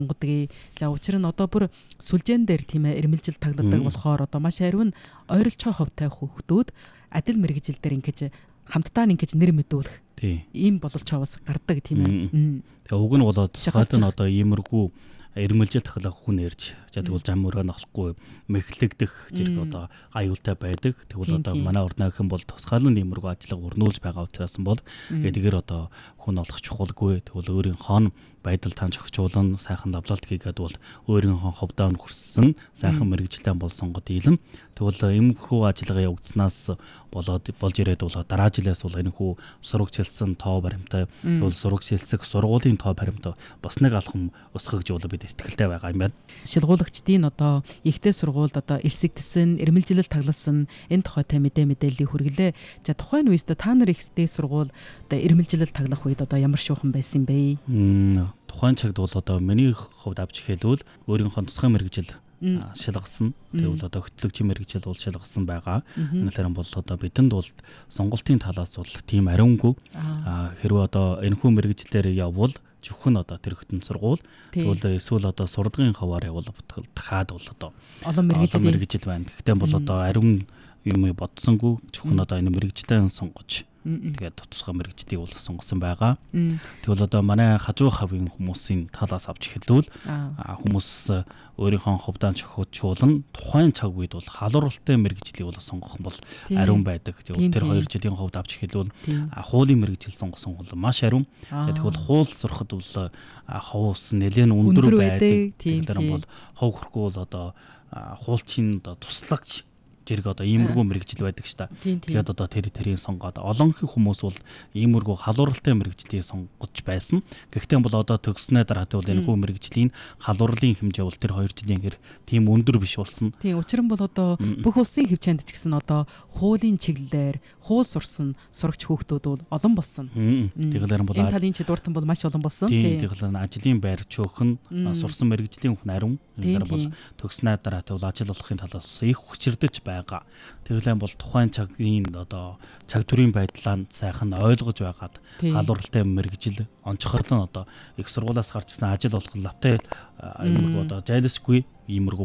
Монгодгийн за учир нь одоо бүр сүлжээн дээр тийм ээ ирмэлжил тагладаг болохоор одоо маш ариун ойролцоо ховтой хүүхдүүд адил мэрэгжил дээр ингэж хамтдаа ингэж нэр мэдүүлэх ийм бололч аваас гардаг тийм ээ. Тэгээ уг нь болоод хаад нь одоо иймэрхүү ирмэлжил тахлах хүн ярьж тэгвэл зам мөрөө нохлохгүй мэхлэгдэх зэрэг одоо аюултай байдаг. Тэгвэл одоо манай урднаагийн бол тусгаалan иймэрхүү ажиллага өрнүүлж байгаа учраас бол эдгээр одоо хүн олох чухалгүй. Тэгвэл өөрийнхөө байдал тань зохицуулан сайхан давлалт хийгээд бол өөрийнхөө ховдоо хүрсэн сайхан мэрэгжилтэй бол сонгоод ийлэн. Тэгвэл иймэрхүү ажиллагаа явагдсанаас болоод болж ирээд бол дараа жилээс бол энэ хүү сурагчилсан тоо баримтай тэгвэл сурагчилсэх сургуулийн тоо баримтай бас нэг алхам өсгөгжүүл бид итгэлтэй байгаа юм байна. Шилгуулагчдын одоо ихтэй сургуульд одоо элсэгдсэн, ирмэлжилэл тагласан энэ тухайтай мэдээллийг хүргэлээ. За тухайн үеэс та нар ихтэй сургууль одоо ирмэлжилэл таглах үед одоо ямар шуухан байсан бэ? Тухайн цагт бол одоо миний хувьд авч хэлбэл өөрийнхөө тусгай мэрэгжил шалгасан. Тэгвэл одоо хөтлөгчийн мэрэгжил бол шалгасан байгаа. Ингээл бол одоо бидэнд бол сонголтын талаас бол тийм ариунгүй. Хэрвээ одоо энэхүү мэрэгжлээр явбал зөвхөн одоо тэр хөтөн сургууль тэгвэл эсвэл одоо сурлагын хаваар явбал дахиад бол одоо олон мэрэгжил байна. Гэхдээ бол одоо ариун юм бодсонгүй зөвхөн одоо энэ мэрэгжлээ сонгож тэгээд тусгай мэрэгжлийг бол сонгосон байгаа. Тэгвэл одоо манай хажуу хавийн хүмүүсийн талаас авч хэлвэл хүмүүс өөрийнхөө хувьдаа зохицуулан тухайн цаг үед бол халууралтай мэрэгжлийг бол сонгох бол ариун байдаг. Тэгвэл тэр 2 жилийн хувьд авч хэлвэл хуулийн мэрэгжил сонгосон бол маш ариун. Тэгвэл хуул сурахад бол ховс нэлээд өндөр байдаг. Тэгэхээр бол хов хөрхөө бол одоо хуулчийн одоо туслагч зэрэг одоо иймэрхүү мэрэгжил байдаг ш та. Тэгээд одоо тэрийн сонгоод олон хүмүүс бол иймэрхүү халууралтай мэрэгжлийг сонгож байсан. Гэхдээ бол одоо төгснөө дараа тэгвэл энэхүү мэрэгжлийн халуурлын хэмжээ бол тэр 2 жилийн хэр тийм өндөр биш болсон. Тийм учир нь бол одоо бүх улсын хэмжээнд ч гэсэн одоо хуулийн чиглэлээр хуул сурсан сурагч хүүхдүүд бол олон болсон. Тэгэхээр бол энэ талын чадвартан бол маш олон болсон. Тэгэхээр ажлын байр чөөхөн сурсан мэрэгжлийн хүн ариун. Тэгэхээр бол төгснөө дараа тэгвэл ажил олохын талаас их хүчирдэж байгаа. Тэгэлэн бол тухайн цагийн одоо цаг төрийн байдлаа сайхан ойлгож байгаад халууралтай мэрэгжил онцгойлон одоо их сургуулиас гарчсан ажил олох лавтай иймэрхүү одоо зайлшгүй иймэрхүү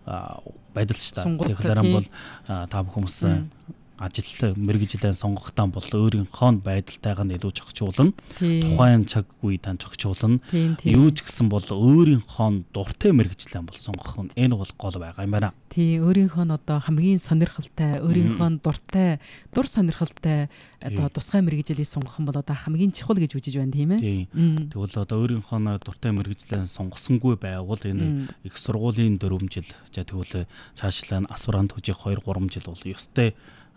байдал ш та. Тэгэхээр бол та хүмүүс ажилтны мэрэгжилээ сонгохтаа бол өөрийнхөө байдалтайгаа илүү зохицуулна. Тухайн цаг үе тань зохицуулна. Юу ч гэсэн бол өөрийнхөө дуртай мэрэгжилээ бол сонгох нь энэ бол гол байгаа юм байна. Тий, өөрийнхөө одоо хамгийн сонирхолтой, өөрийнхөө дуртай, дур сонирхолтой одоо тусгай мэрэгжилийг сонгох нь бол одоо хамгийн чухал гэж үзэж байна тийм ээ. Тэгвэл одоо өөрийнхөө дуртай мэрэгжилээ сонгосонгүй байвал энэ их сургуулийн 4 жил, тэгвэл цаашлаа аспирант хүжих 2-3 жил бол ёстой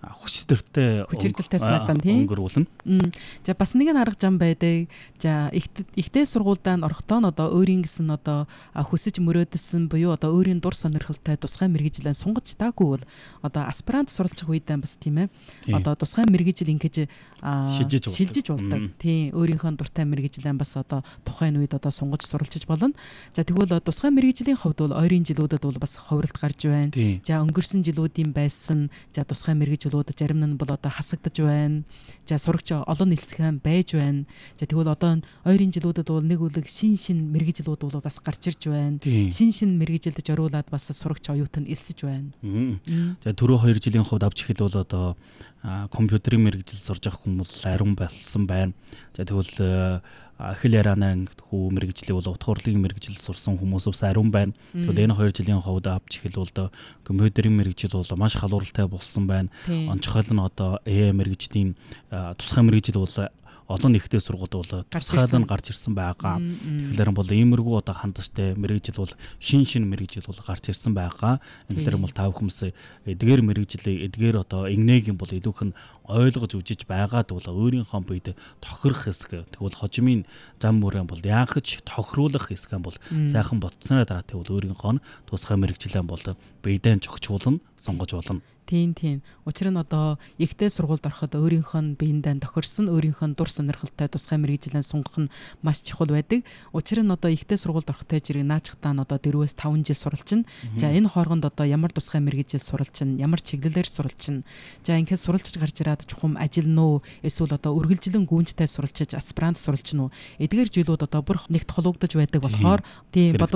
хүчирдэлтэй санагдана тийм өнгөрүүлнэ. За бас нэгэн арга зам байдаг. За ихтэй сургуульдаа орохдоо одоо өөрийн гэсэн одоо хүсэж мөрөөдсөн буюу одоо өөрийн дур сонирхолтой тусгай мэрэгжилээ сунгаж таагүй бол одоо аспирант суралцах үедээ бас тийм ээ. Одоо тусгай мэрэгжил ингэж шилжиж болдог. Тийм өөрийнхөө дуртай мэрэгжилээ бас одоо тухайн үед одоо сунгаж суралцж болно. За тэгвэл тусгай мэрэгжлийн хувьд бол ойрын жилүүдэд бол бас ховролт гарч байна. За өнгөрсөн жилүүдийн байсан за тусгай мэрэгжил зарим нь бол одоо хасагдаж байна. За сурагч олон нэлсгэн байж байна. За тэгвэл одоо ойрын жилүүдэд бол нэг үлэг шин мэрэгжилүүд бол бас гарч ирж байна. Шин мэрэгжилд зориулаад бас сурагч оюут нь элсэж байна. За түрүү 2 жилийн хувьд авч хэлбэл одоо компьютерийн мэрэгжил сурж байгаа хүмүүс ариун болсон байна. За тэгвэл хэл ярианы хүү мэрэгжлийг бол утга хурлын мэрэгжил сурсан хүмүүс бас ариун байна. Тэгвэл энэ 2 жилийн хувьд авч хэлбэл компьютерийн мэрэгжил бол маш халууралтай болсон байна. Онцгойл нь одоо мэрэгжлийн тусгай мэрэгжил бол олон ихтэй сургуульд бол тусгайлан гарч ирсэн байгаа. Тэгэхээр бол иймэрхүү одоо хандажтай мэрэгжил бол шин мэрэгжил бол гарч ирсэн байгаа. Тэгэхээр бол та бүхэн эдгээр мэрэгжлийг эдгээр одоо игнэгийн бол идүүх нь ойлгож үжиж байгаад бол өөрийнхөө биед тохирох хэсэг. Тэгвэл хожимын зам мөрөн бол яахаж тохируулах хэсэг бол сайхан ботсны дараа тэгвэл өөрийнхөө тусгай мэрэгжилээ бол биедээ зохицуулна, сонгож болно. Тийм. Учир нь одоо ихтэй сургуульд ороход өөрийнхөө биендээ тохирсон, өөрийнхөө дур сонирхолтой тусгай мэрэгжилээ сунгах нь маш чухал байдаг. Учир нь одоо ихтэй сургуульд орохтой зэрэг наачхтаа нь одоо 4-5 жил суралцна. За энэ хооронд одоо ямар тусгай мэрэгжил суралцна, ямар чиглэлээр суралцна. За ингээд суралцж гарч ирээд чухам ажилна уу, эсвэл одоо үргэлжлэн гүнжтэй суралцж аспирант суралцна уу. Эдгээр зүйлүүд одоо бүр нэгт холбогдож байдаг болохоор тийм